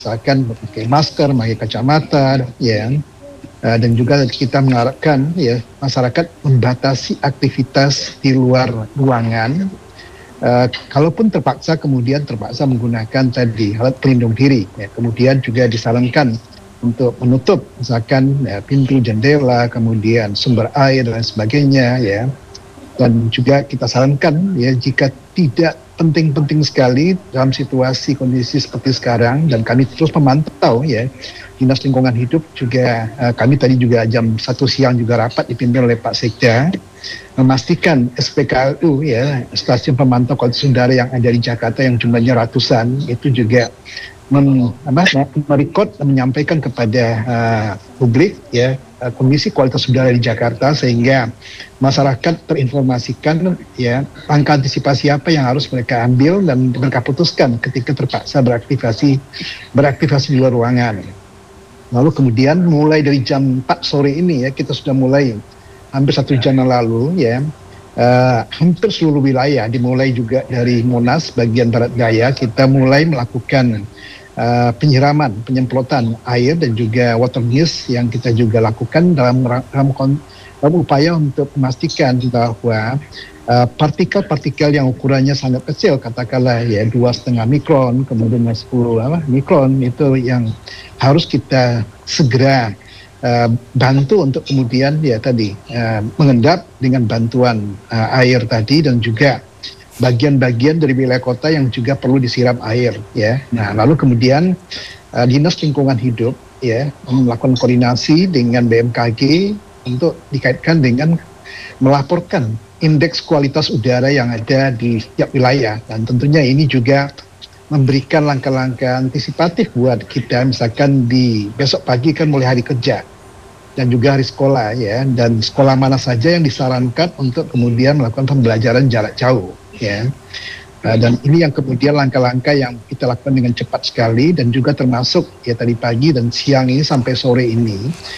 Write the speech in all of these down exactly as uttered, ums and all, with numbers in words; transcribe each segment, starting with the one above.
misalkan memakai masker, memakai kacamata, ya. Uh, dan juga kita mengharapkan ya masyarakat membatasi aktivitas di luar ruangan. Uh, kalaupun terpaksa kemudian terpaksa menggunakan tadi alat pelindung diri, ya. Kemudian juga disarankan untuk menutup misalkan ya, pintu jendela, kemudian sumber air dan sebagainya, ya. Dan juga kita sarankan ya jika tidak penting-penting sekali dalam situasi kondisi seperti sekarang, dan kami terus memantau ya Dinas Lingkungan Hidup juga uh, kami tadi juga jam satu siang juga rapat dipimpin oleh Pak Sekda memastikan S P K L U ya stasiun pemantau kualitas udara yang ada di Jakarta yang jumlahnya ratusan itu juga mem, apa, merekod dan menyampaikan kepada uh, publik ya uh, kondisi kualitas udara di Jakarta sehingga masyarakat terinformasikan ya langkah antisipasi apa yang harus mereka ambil dan mereka putuskan ketika terpaksa beraktivasi beraktivasi di luar ruangan. Lalu kemudian mulai dari jam empat sore ini ya kita sudah mulai hampir satu jam yang lalu ya uh, hampir seluruh wilayah dimulai juga dari Monas bagian barat daya kita mulai melakukan uh, penyiraman penyemprotan air dan juga water mist yang kita juga lakukan dalam dalam, dalam upaya untuk memastikan bahwa Uh, partikel-partikel yang ukurannya sangat kecil, katakanlah ya dua setengah mikron, kemudian sepuluh apa, mikron itu yang harus kita segera uh, bantu untuk kemudian ya tadi uh, mengendap dengan bantuan uh, air tadi dan juga bagian-bagian dari wilayah kota yang juga perlu disiram air ya. Nah lalu kemudian uh, Dinas Lingkungan Hidup ya melakukan koordinasi dengan B M K G untuk dikaitkan dengan melaporkan indeks kualitas udara yang ada di setiap wilayah dan tentunya ini juga memberikan langkah-langkah antisipatif buat kita misalkan di besok pagi kan mulai hari kerja dan juga hari sekolah ya dan sekolah mana saja yang disarankan untuk kemudian melakukan pembelajaran jarak jauh ya uh, dan ini yang kemudian langkah-langkah yang kita lakukan dengan cepat sekali dan juga termasuk ya tadi pagi dan siang ini sampai sore ini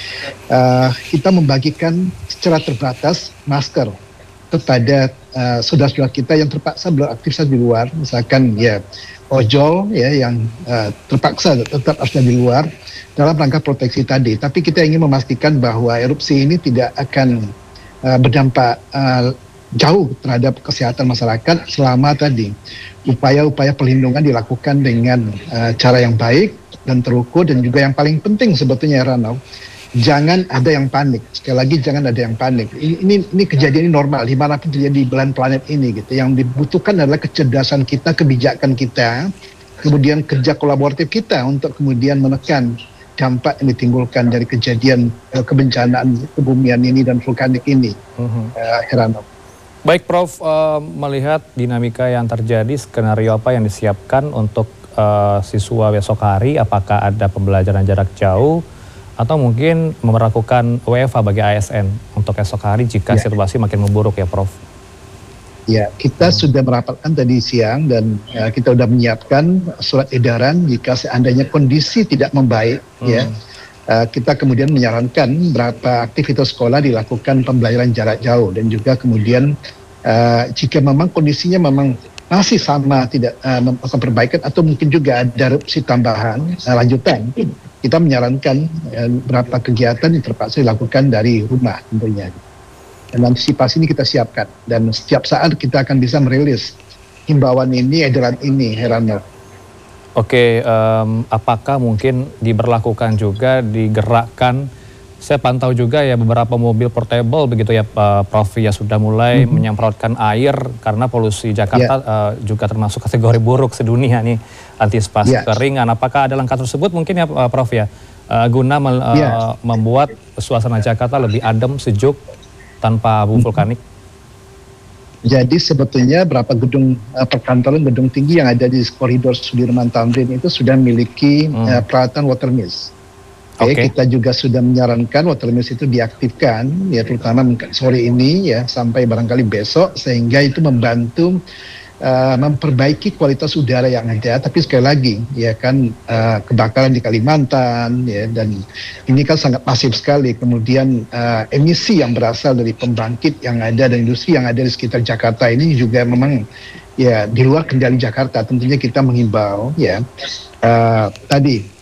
uh, kita membagikan secara terbatas masker kepada uh, saudara-saudara kita yang terpaksa beraktivitas di luar, misalkan ya ojol ya yang uh, terpaksa tetap harus di luar dalam rangka proteksi tadi. Tapi kita ingin memastikan bahwa erupsi ini tidak akan uh, berdampak uh, jauh terhadap kesehatan masyarakat selama tadi upaya-upaya perlindungan dilakukan dengan uh, cara yang baik dan terukur dan juga yang paling penting sebetulnya Heranov. Jangan ada yang panik. Sekali lagi jangan ada yang panik. Ini ini, ini kejadian ini normal dimanapun terjadi di belahan planet ini gitu. Yang dibutuhkan adalah kecerdasan kita, kebijakan kita, kemudian kerja kolaboratif kita untuk kemudian menekan dampak yang ditimbulkan dari kejadian uh, kebencanaan kebumian ini dan vulkanik ini. Uh-huh. uh, Heranov. Baik Prof, uh, melihat dinamika yang terjadi, skenario apa yang disiapkan untuk uh, siswa besok hari? Apakah ada pembelajaran jarak jauh? Atau mungkin memperlakukan W F H bagi A S N untuk esok hari jika ya. Situasi makin memburuk ya Prof? Ya, kita hmm. sudah merapatkan tadi siang dan ya, kita sudah menyiapkan surat edaran jika seandainya kondisi tidak membaik hmm. ya. Uh, kita kemudian menyarankan berapa aktivitas sekolah dilakukan pembelajaran jarak jauh dan juga kemudian uh, jika memang kondisinya memang masih sama tidak uh, melakukan perbaikan atau mungkin juga ada erupsi tambahan uh, lanjutan. Kita menyarankan eh, beberapa kegiatan yang terpaksa dilakukan dari rumah tentunya. Dan antisipasi ini kita siapkan. Dan setiap saat kita akan bisa merilis himbauan ini, edaran ini, Heranov. Oke, um, apakah mungkin diberlakukan juga, digerakkan? Saya pantau juga ya beberapa mobil portable begitu ya Prof ya sudah mulai mm-hmm. menyemprotkan air karena polusi Jakarta yeah. uh, juga termasuk kategori buruk sedunia nih antisipasi yeah. keringan. Apakah ada langkah tersebut mungkin ya uh, Prof ya uh, guna me- uh, yeah. membuat suasana Jakarta lebih adem, sejuk tanpa abu mm-hmm. vulkanik? Jadi sebetulnya berapa gedung uh, perkantoran, gedung tinggi yang ada di koridor Sudirman Tamrin itu sudah memiliki mm. uh, peralatan water mist. Oke, okay. Kita juga sudah menyarankan water mist itu diaktifkan ya terutama sore ini ya sampai barangkali besok sehingga itu membantu uh, memperbaiki kualitas udara yang ada. Tapi sekali lagi, ya kan uh, kebakaran di Kalimantan, ya, dan ini kan sangat masif sekali. Kemudian uh, emisi yang berasal dari pembangkit yang ada dan industri yang ada di sekitar Jakarta ini juga memang ya di luar kendali Jakarta. Tentunya kita menghimbau ya uh, tadi